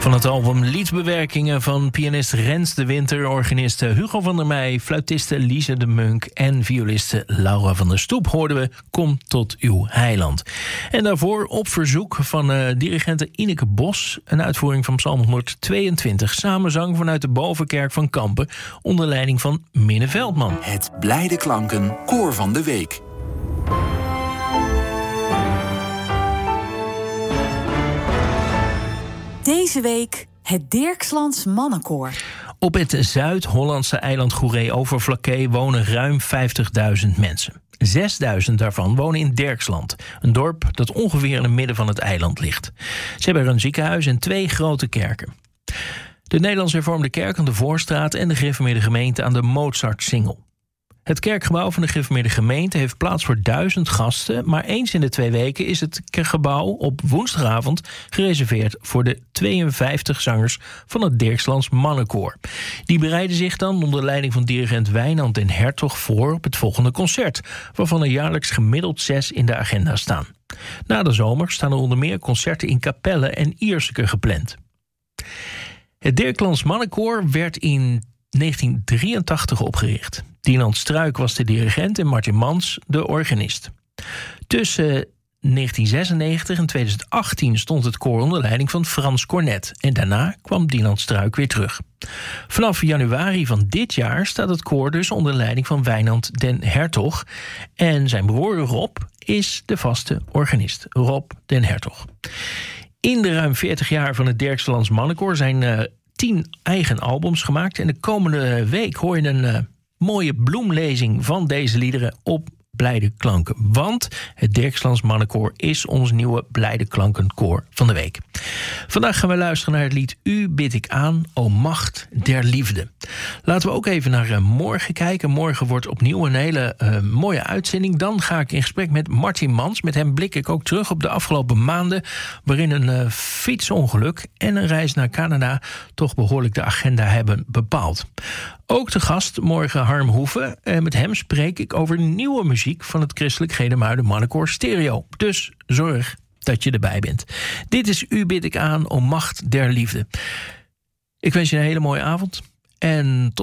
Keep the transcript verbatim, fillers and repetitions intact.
Van het album liedbewerkingen van pianist Rens de Winter, organiste Hugo van der Meij, fluitiste Lise de Munk en violiste Laura van der Stoep hoorden we Kom tot uw heiland. En daarvoor op verzoek van uh, dirigente Ineke Bos een uitvoering van Psalm honderdtweeëntwintig, samenzang vanuit de Bovenkerk van Kampen onder leiding van Minne Veldman. Het Blijde Klanken Koor van de Week. Deze week het Dirkslands Mannenkoor. Op het Zuid-Hollandse eiland Goeree-Overflakkee wonen ruim vijftigduizend mensen. zesduizend daarvan wonen in Dirksland, een dorp dat ongeveer in het midden van het eiland ligt. Ze hebben er een ziekenhuis en twee grote kerken. De Nederlands Hervormde Kerk aan de Voorstraat en de Gereformeerde Gemeente aan de Mozartsingel. Het kerkgebouw van de Gereformeerde Gemeente heeft plaats voor duizend gasten, maar eens in de twee weken is het gebouw op woensdagavond gereserveerd voor de tweeënvijftig zangers van het Dirkslands Mannenkoor. Die bereiden zich dan onder leiding van dirigent Wijnand den Hertog voor op het volgende concert, waarvan er jaarlijks gemiddeld zes in de agenda staan. Na de zomer staan er onder meer concerten in Capelle en Ierseke gepland. Het Dirkslands Mannenkoor werd in negentien drieëntachtig opgericht. Dinant Struik was de dirigent en Martin Mans de organist. Tussen negentien zesennegentig en tweeduizend achttien stond het koor onder leiding van Frans Cornet. En daarna kwam Dinant Struik weer terug. Vanaf januari van dit jaar staat het koor dus onder leiding van Wijnand den Hertog. En zijn broer Rob is de vaste organist. Rob den Hertog. In de ruim veertig jaar van het Dirkslands Mannenkoor zijn uh, tien eigen albums gemaakt. En de komende week hoor je een uh, mooie bloemlezing van deze liederen op Blijde Klanken. Want het Dirkslands Mannenkoor is ons nieuwe Blijde Klankenkoor van de week. Vandaag gaan we luisteren naar het lied U bid ik aan, o macht der liefde. Laten we ook even naar uh, morgen kijken. Morgen wordt opnieuw een hele uh, mooie uitzending. Dan ga ik in gesprek met Martin Mans. Met hem blik ik ook terug op de afgelopen maanden, waarin een uh, fietsongeluk en een reis naar Canada toch behoorlijk de agenda hebben bepaald. Ook de gast morgen Harm Hoeve. En met hem spreek ik over nieuwe muziek van het Christelijk Gedemuiden Mannenkoor Stereo. Dus zorg dat je erbij bent. Dit is U bid ik aan, o macht der liefde. Ik wens je een hele mooie avond en tot